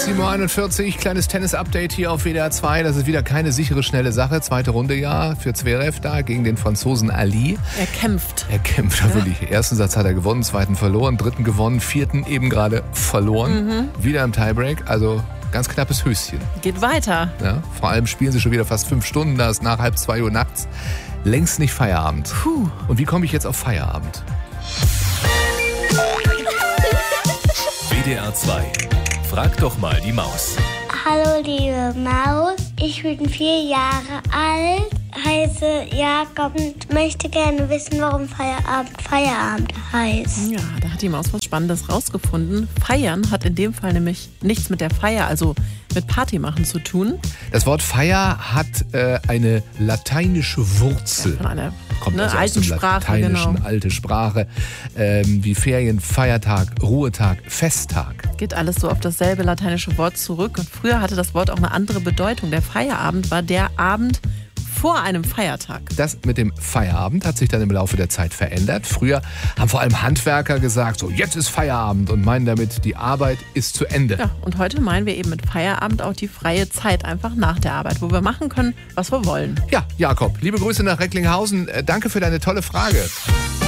7:41 Uhr, kleines Tennis-Update hier auf WDR 2. Das ist wieder keine sichere, schnelle Sache. Zweite Runde für Zverev da gegen den Franzosen Ali. Er kämpft. Wirklich. Ersten Satz hat er gewonnen, zweiten verloren, dritten gewonnen, vierten eben gerade verloren. Wieder im Tiebreak, also ganz knappes Höschen. Geht weiter. Ja, vor allem spielen sie schon wieder fast 5 Stunden, da ist nach 1:30 Uhr nachts längst nicht Feierabend. Puh. Und wie komme ich jetzt auf Feierabend? WDR 2. Frag doch mal die Maus. Hallo liebe Maus, ich bin 4 Jahre alt, heiße Jakob und möchte gerne wissen, warum Feierabend heißt. Ja, da hat die Maus was Spannendes rausgefunden. Feiern hat in dem Fall nämlich nichts mit der Feier, also mit Party machen zu tun. Das Wort Feier hat eine lateinische Wurzel. Von einer Kommt also aus alten dem Sprache, Lateinischen, genau. alte Sprache, wie Ferien, Feiertag, Ruhetag, Festtag. Geht alles so auf dasselbe lateinische Wort zurück. Und früher hatte das Wort auch eine andere Bedeutung. Der Feierabend war der Abend vor einem Feiertag. Das mit dem Feierabend hat sich dann im Laufe der Zeit verändert. Früher haben vor allem Handwerker gesagt, so jetzt ist Feierabend und meinen damit, die Arbeit ist zu Ende. Ja, und heute meinen wir eben mit Feierabend auch die freie Zeit einfach nach der Arbeit, wo wir machen können, was wir wollen. Ja, Jakob, liebe Grüße nach Recklinghausen. Danke für deine tolle Frage.